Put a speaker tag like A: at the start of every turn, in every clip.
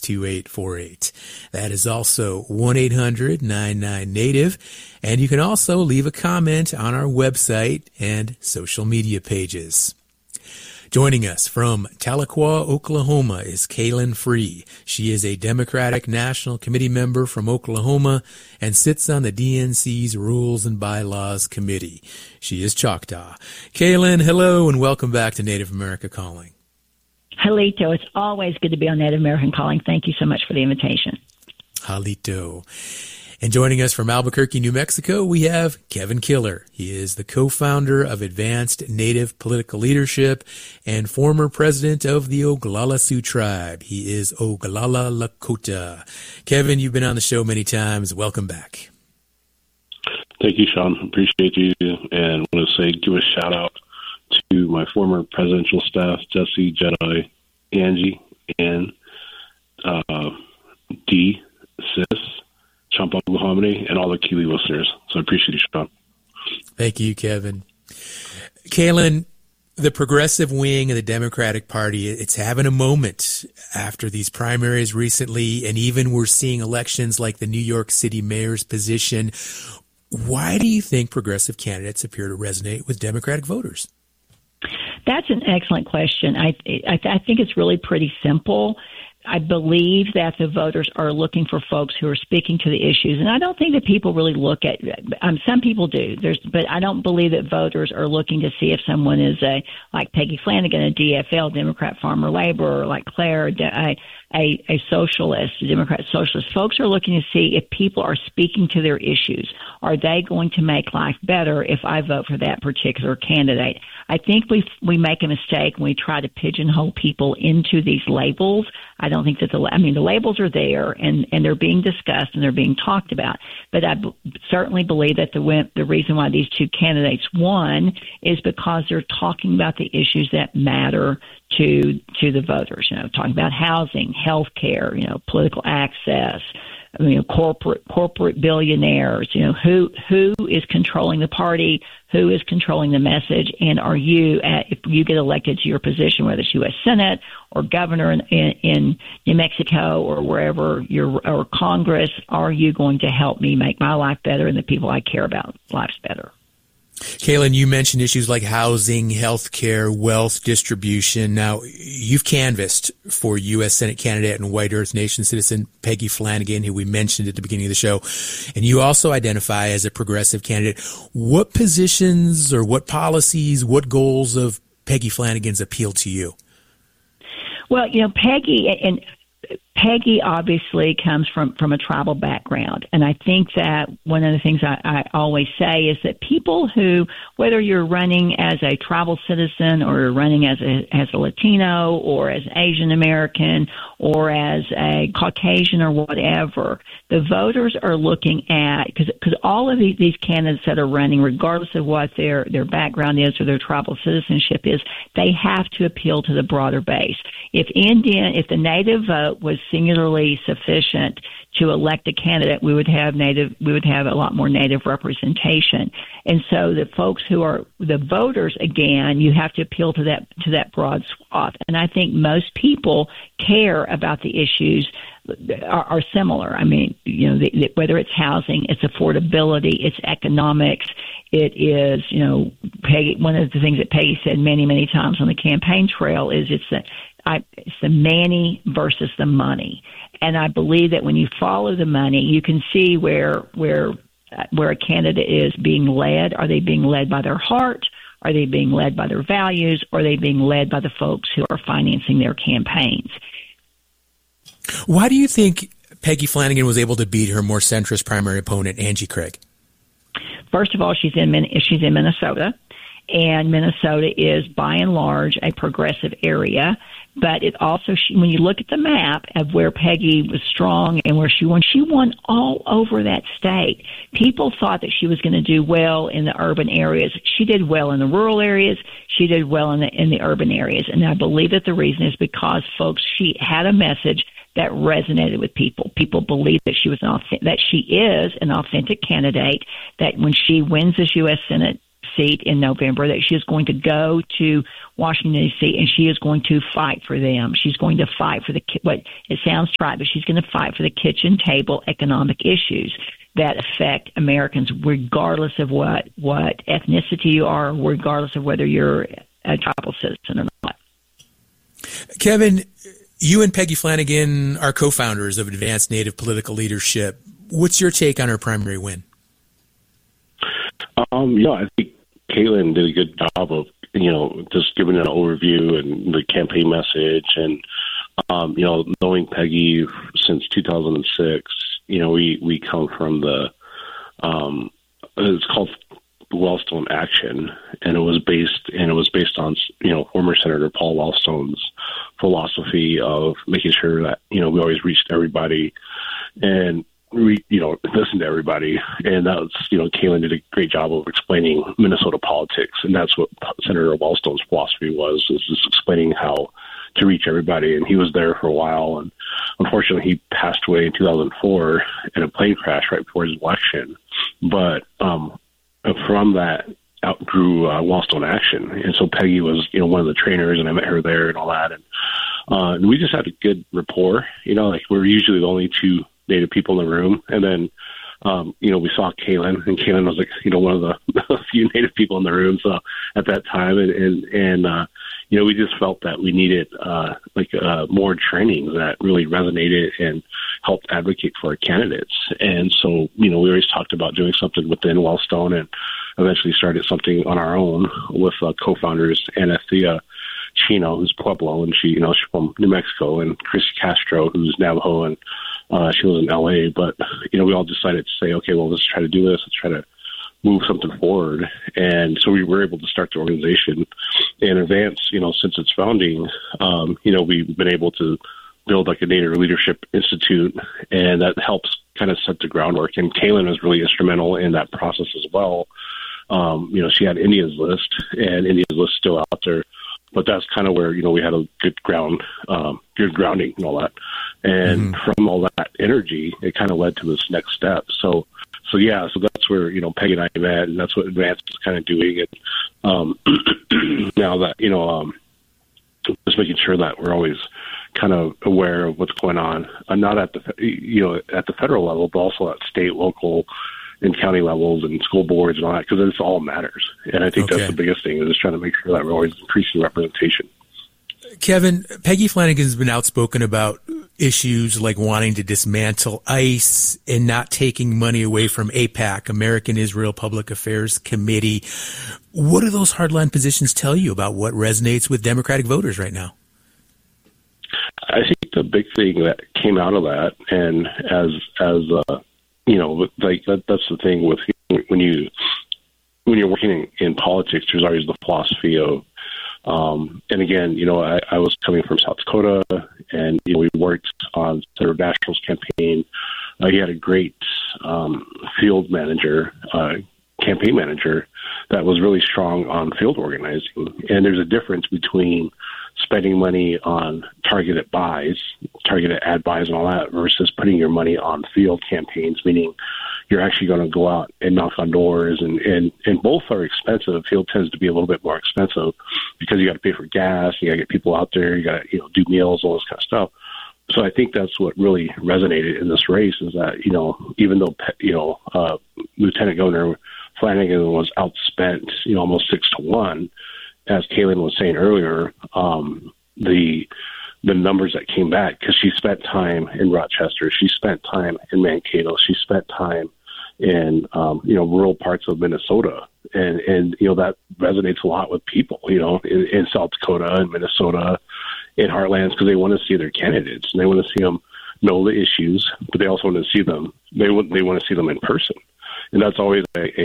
A: 888-626-2848. That is also 1-800-99-NATIVE. And you can also leave a comment on our website and social media pages. Joining us from Tahlequah, Oklahoma is Kaylin Free. She is a Democratic National Committee member from Oklahoma and sits on the DNC's Rules and Bylaws Committee. She is Choctaw. Kaylin, hello and welcome back to Native America Calling.
B: Halito, it's always good to be on Native American Calling. Thank you so much for the invitation.
A: Halito. And joining us from Albuquerque, New Mexico, we have Kevin Killer. He is the co-founder of Advanced Native Political Leadership and former president of the Oglala Sioux Tribe. He is Oglala Lakota. Kevin, you've been on the show many times. Welcome back.
C: Thank you, Sean. Appreciate you. And I want to say, give a shout out to my former presidential staff, Jesse, Jedi, Angie, and Dee, Sis, Champa Muhammadi, and all the Kiwi listeners. So I appreciate you, Sean.
A: Thank you, Kevin. Kaylin, the progressive wing of the Democratic Party, it's having a moment after these primaries recently, and even we're seeing elections like the New York City mayor's position. Why do you think progressive candidates appear to resonate with Democratic voters?
B: That's an excellent question. I think it's really pretty simple. I believe that the voters are looking for folks who are speaking to the issues. And I don't think that people really look at, some people do, but I don't believe that voters are looking to see if someone is like Peggy Flanagan, a DFL, Democrat farmer laborer, like Claire, a socialist, a Democrat socialist. Folks are looking to see if people are speaking to their issues. Are they going to make life better if I vote for that particular candidate? I think we make a mistake when we try to pigeonhole people into these labels. I don't think that the labels are there and they're being discussed and they're being talked about. But I certainly believe that the reason why these two candidates won is because they're talking about the issues that matter to the voters. Talking about housing, health care, political access, corporate billionaires, who is controlling the party, who is controlling the message, and are you, if you get elected to your position, whether it's U.S. Senate or governor in New Mexico or wherever or Congress, are you going to help me make my life better and the people I care about lives better?
A: Kaylin, you mentioned issues like housing, healthcare, wealth distribution. Now, you've canvassed for U.S. Senate candidate and White Earth Nation citizen Peggy Flanagan, who we mentioned at the beginning of the show, and you also identify as a progressive candidate. What positions or what policies, what goals of Peggy Flanagan's appeal to you?
B: Well, Peggy obviously comes from a tribal background, and I think that one of the things I always say is that people who, whether you're running as a tribal citizen or you're running as a Latino or as Asian American or as a Caucasian or whatever, the voters are looking at, because all of these candidates that are running, regardless of what their background is or their tribal citizenship is, they have to appeal to the broader base. If the Native vote was singularly sufficient to elect a candidate, we would have a lot more Native representation. And so the folks who are the voters, again, you have to appeal to that broad swath. And I think most people care about the issues are similar. I mean, whether it's housing, it's affordability, it's economics, it is, Peggy, one of the things that Peggy said many, many times on the campaign trail is it's the Manny versus the money. And I believe that when you follow the money, you can see where a candidate is being led. Are they being led by their heart? Are they being led by their values? Or are they being led by the folks who are financing their campaigns?
A: Why do you think Peggy Flanagan was able to beat her more centrist primary opponent, Angie Craig?
B: First of all, she's in Minnesota, and Minnesota is by and large a progressive area. But it also, when you look at the map of where Peggy was strong and where she won all over that state. People thought that she was going to do well in the urban areas. She did well in the rural areas. She did well in the urban areas. And I believe that the reason is because, folks, she had a message that resonated with people. People believe that she is an authentic candidate, that when she wins this U.S. Senate seat in November, that she is going to go to Washington, D.C., and she is going to fight for them. She's going to fight for what it sounds trite, but she's going to fight for the kitchen table economic issues that affect Americans, regardless of what ethnicity you are, regardless of whether you're a tribal citizen or not.
A: Kevin, you and Peggy Flanagan are co-founders of Advanced Native Political Leadership. What's your take on her primary win?
C: I think Caitlin did a good job of, just giving an overview and the campaign message. And, knowing Peggy since 2006, we come from it's called Wellstone Action, and it was based on, former Senator Paul Wellstone's philosophy of making sure that, we always reached everybody and listen to everybody. And that was, Caitlin did a great job of explaining Minnesota politics. And that's what Senator Wellstone's philosophy was, is just explaining how to reach everybody. And he was there for a while. And unfortunately, he passed away in 2004 in a plane crash right before his election. But from that outgrew Wellstone Action. And so Peggy was, one of the trainers, and I met her there and all that. And we just had a good rapport, we're usually the only two Native people in the room. And then, we saw Caitlin, and Caitlin was one of the few Native people in the room. So at that time, and we just felt that we needed more training that really resonated and helped advocate for our candidates. And so, we always talked about doing something within Wellstone, and eventually started something on our own with co-founders Anathea Chino, who's Pueblo, and she's from New Mexico, and Chris Castro, who's Navajo, and she lives in LA. But, we all decided to say, okay, well, let's try to do this. Let's try to move something forward. And so we were able to start the organization in advance, since its founding. We've been able to build like a Native Leadership Institute, and that helps kind of set the groundwork. And Caitlin was really instrumental in that process as well. She had India's List, and India's List is still out there. But that's kind of where, we had a good grounding and all that. And from all that energy, it kind of led to this next step. So that's where, Peggy and I met, and that's what Advance is kind of doing. And now that, just making sure that we're always kind of aware of what's going on, not at the federal level, but also at state, local, and county levels and school boards and all that, because this all matters. And I think that's the biggest thing, is just trying to make sure that we're always increasing representation.
A: Kevin, Peggy Flanagan's been outspoken about issues like wanting to dismantle ICE and not taking money away from AIPAC, American Israel Public Affairs Committee. What do those hardline positions tell you about what resonates with Democratic voters right now?
C: I think the big thing that came out of that, and that's the thing with when you're working in politics, there's always the philosophy of, and again, I was coming from South Dakota, and we worked on Senator Daschle's campaign. He had a great field manager, campaign manager, that was really strong on field organizing. And there's a difference between spending money on targeted ad buys and all that, versus putting your money on field campaigns, meaning you're actually going to go out and knock on doors, and both are expensive. Field tends to be a little bit more expensive because you got to pay for gas, you got to get people out there, you got to do meals, all this kind of stuff. So I think that's what really resonated in this race, is that even though Lieutenant Governor Flanagan was outspent almost 6-1, as Caitlin was saying earlier, the numbers that came back, because she spent time in Rochester, she spent time in Mankato, she spent time in rural parts of Minnesota, and that resonates a lot with people in South Dakota and Minnesota, in heartlands, because they want to see their candidates, and they want to see them know the issues, but they also want to see them. They want to see them in person, and that's always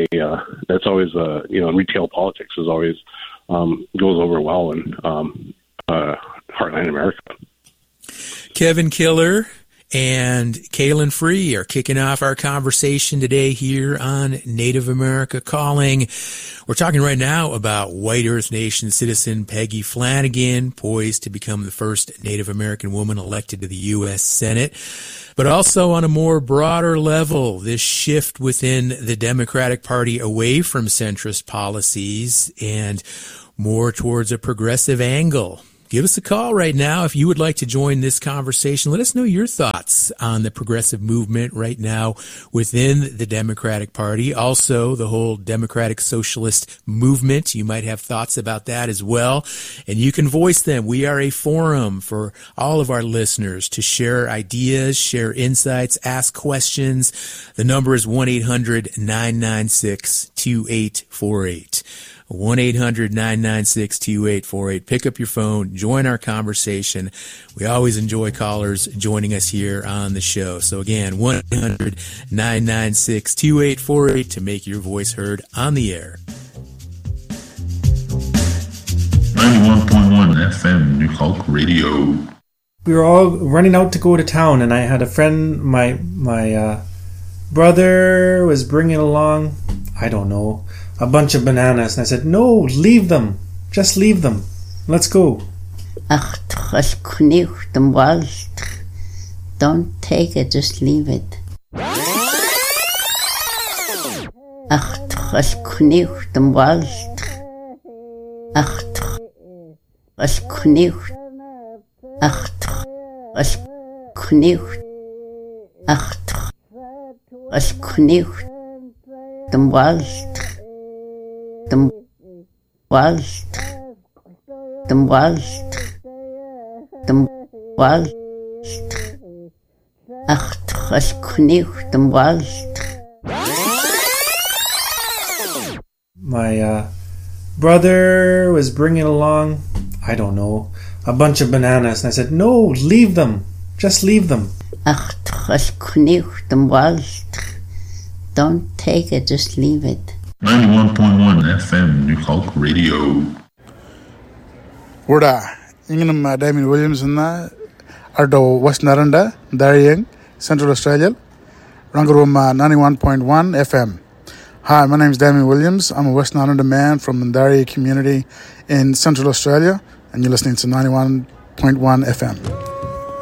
C: in retail politics is always goes over well in heartland America.
A: Kevin Killer, and Kaylin Free are kicking off our conversation today here on Native America Calling. We're talking right now about White Earth Nation citizen Peggy Flanagan, poised to become the first Native American woman elected to the U.S. Senate. But also on a more broader level, this shift within the Democratic Party away from centrist policies and more towards a progressive angle. Give us a call right now if you would like to join this conversation. Let us know your thoughts on the progressive movement right now within the Democratic Party. Also, the whole Democratic Socialist movement. You might have thoughts about that as well. And you can voice them. We are a forum for all of our listeners to share ideas, share insights, ask questions. The number is 1-800-996-2848. 1-800-996-2848. Pick up your phone, join our conversation. We always enjoy callers joining us here on the show. So again, 1-800-996-2848 to make your voice heard on the air.
D: 91.1 FM New Hulk Radio.
E: We were all running out to go to town, and I had a friend, my brother was bringing along, I don't know, a bunch of bananas, and I said, no, leave them. Just leave them. Let's go.
F: Don't take it, just leave it. Dem Wald. Ach, was knicht dem Wald.
E: My brother was bringing along, I don't know, a bunch of bananas, and I said, no, leave them. Just leave them.
F: Ach, was knicht dem Wald. Don't take it, just leave it.
D: 91.1 FM New Hulk Radio.
G: Wurda, Ingham Damien Williams in the Ardo West Naranda, Darien, Central Australia, Rangarum 91.1 FM. Hi, my name is Damien Williams. I'm a West Naranda man from the Darien community in Central Australia, and you're listening to 91.1 FM.